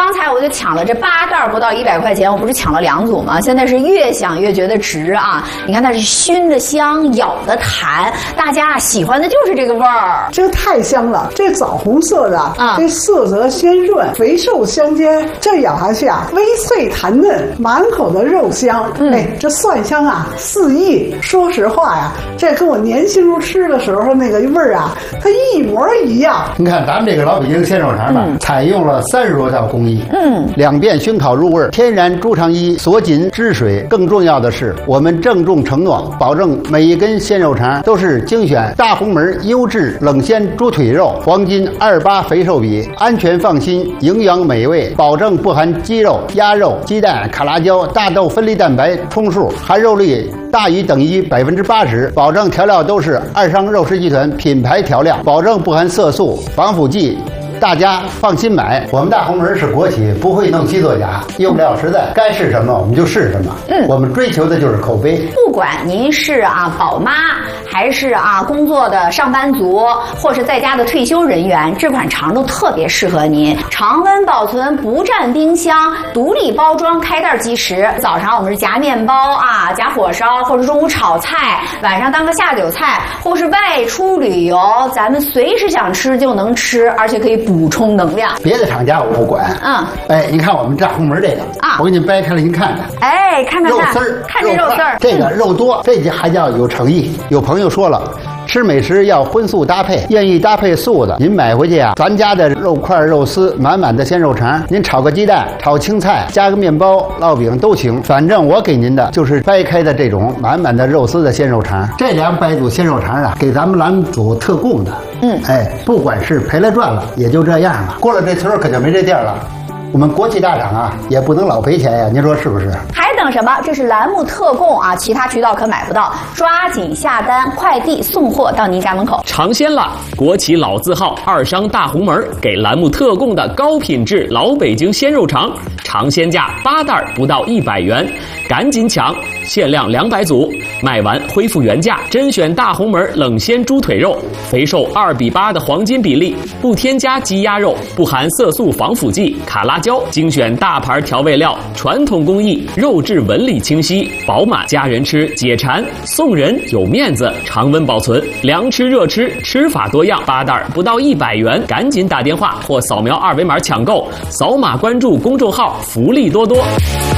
刚才我就抢了这8袋不到100块钱，我不是抢了2组吗？现在是越想越觉得值啊！你看它是熏的香，咬的弹，大家喜欢的就是这个味儿。 这个太香了，这枣红色的啊，这色泽鲜润，肥瘦相间，这咬下去啊，微脆弹嫩，满口的肉香。哎，这蒜香啊四溢。说实话呀，这跟我年轻时候吃的时候那个味儿啊，它一模一样。 你看咱们这个老北京鲜肉肠呢，采用了30多道工艺，2遍熏烤入味，天然猪肠衣锁紧汁水。更重要的是，我们郑重承诺，保证每一根鲜肉肠都是精选大红门优质冷鲜猪腿肉，黄金28肥瘦比，安全放心，营养美味，保证不含鸡肉、鸭肉、鸡蛋、卡拉胶、大豆分离蛋白充数，含肉率大于等于80%，保证调料都是二商肉食集团品牌调料，保证不含色素、防腐剂。大家放心买，我们大红门是国企，不会弄虚作假，用料实在，该是什么我们就是什么。我们追求的就是口碑。 不管您是宝妈，还是工作的上班族，或是在家的退休人员，这款肠都特别适合您。常温保存，不占冰箱，独立包装，开袋即食。早上我们是夹面包夹火烧，或者中午炒菜，晚上当个下酒菜，或是外出旅游，咱们随时想吃就能吃，而且可以补充能量。 别的厂家我不管。你看我们大红门这个我给你掰开了，您看看。 看肉丝儿， 看这肉丝儿， 这个肉多，这还叫有诚意。有朋友说了，吃美食要荤素搭配，愿意搭配素的，您买回去咱家的肉块、肉丝，满满的鲜肉肠，您炒个鸡蛋、炒青菜，加个面包、烙饼都行。反正我给您的就是掰开的这种满满的肉丝的鲜肉肠。这200组鲜肉肠给咱们栏目组特供的。不管是赔了赚了，也就这样了。过了这村可就没这店了。我们国企大厂也不能老赔钱呀，您说是不是？ 还等什么？这是栏目特供其他渠道可买不到，抓紧下单，快递送货到您家门口。 尝鲜了！国企老字号二商大红门给栏目特供的高品质老北京鲜肉肠，尝鲜价8袋不到100元，赶紧抢！限量200组，卖完恢复原价。甄选大红门冷鲜猪腿肉，肥瘦2比8的黄金比例，不添加鸡鸭肉，不含色素防腐剂、卡拉胶，精选大牌调味料，传统工艺，肉质纹理清晰饱满，家人吃解馋，送人有面子，常温保存，凉吃热吃，吃法多样。8袋不到100元，赶紧打电话或扫描2维码抢购，扫码关注公众号，福利多多。